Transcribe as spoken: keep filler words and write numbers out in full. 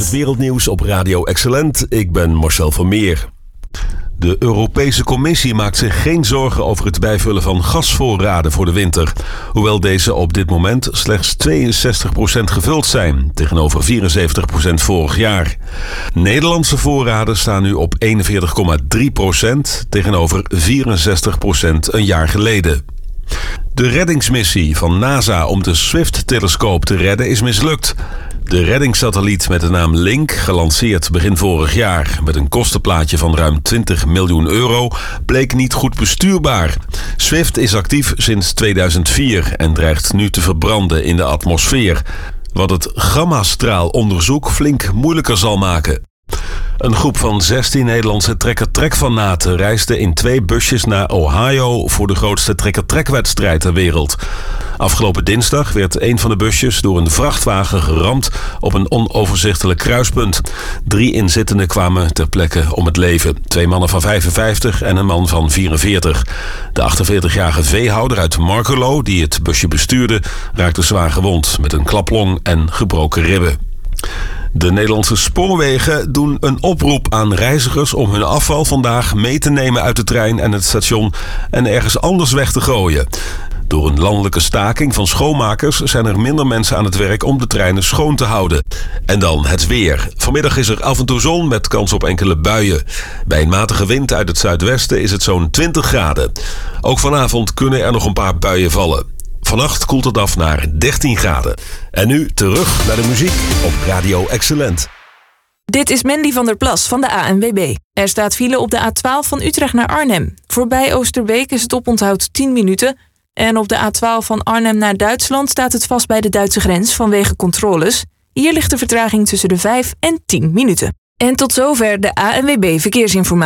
het wereldnieuws op Radio Excellent. Ik ben Marcel van Meer. De Europese Commissie maakt zich geen zorgen over het bijvullen van gasvoorraden voor de winter. Hoewel deze op dit moment slechts tweeënzestig procent gevuld zijn, tegenover vierenzeventig procent vorig jaar. Nederlandse voorraden staan nu op eenenveertig komma drie procent, tegenover vierenzestig procent een jaar geleden. De reddingsmissie van NASA om de Swift-telescoop te redden is mislukt. De reddingssatelliet met de naam Link, gelanceerd begin vorig jaar met een kostenplaatje van ruim twintig miljoen euro, bleek niet goed bestuurbaar. Swift is actief sinds tweeduizend vier en dreigt nu te verbranden in de atmosfeer, wat het gammastraalonderzoek flink moeilijker zal maken. Een groep van zestien Nederlandse trekker-trekfanaten reisde in twee busjes naar Ohio voor de grootste trekker-trekwedstrijd ter wereld. Afgelopen dinsdag werd een van de busjes door een vrachtwagen geramd op een onoverzichtelijk kruispunt. Drie inzittenden kwamen ter plekke om het leven. Twee mannen van vijfenvijftig en een man van vierenveertig. De achtenveertigjarige veehouder uit Markelo, die het busje bestuurde, raakte zwaar gewond met een klaplong en gebroken ribben. De Nederlandse spoorwegen doen een oproep aan reizigers om hun afval vandaag mee te nemen uit de trein en het station en ergens anders weg te gooien. Door een landelijke staking van schoonmakers zijn er minder mensen aan het werk om de treinen schoon te houden. En dan het weer. Vanmiddag is er af en toe zon met kans op enkele buien. Bij een matige wind uit het zuidwesten is het zo'n twintig graden. Ook vanavond kunnen er nog een paar buien vallen. Vannacht koelt het af naar dertien graden. En nu terug naar de muziek op Radio Excellent. Dit is Mandy van der Plas van de A N W B. Er staat file op de A twaalf van Utrecht naar Arnhem. Voorbij Oosterbeek is het oponthoud tien minuten. En op de A twaalf van Arnhem naar Duitsland staat het vast bij de Duitse grens vanwege controles. Hier ligt de vertraging tussen de vijf en tien minuten. En tot zover de A N W B Verkeersinformatie.